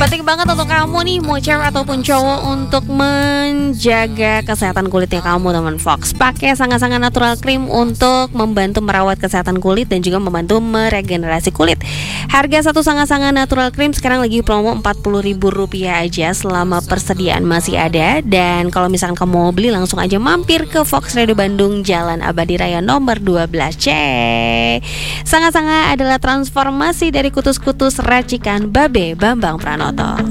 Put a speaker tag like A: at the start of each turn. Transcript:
A: Penting banget untuk kamu nih, mau cewek ataupun cowok, untuk menjaga kesehatan kulitnya kamu, teman Fox. Pakai Sangat-Sangat Natural Cream untuk membantu merawat kesehatan kulit dan juga membantu meregenerasi kulit. Harga satu Sangat-Sangat Natural Cream sekarang lagi promo Rp40.000 aja selama persediaan masih ada. Dan kalau misalkan kamu mau beli, langsung aja mampir ke Fox Radio Bandung, Jalan Abadi Raya nomor 12C. Sangat-Sangat adalah transformasi dari kutus-kutus racikan Babe Bambang Pranoto.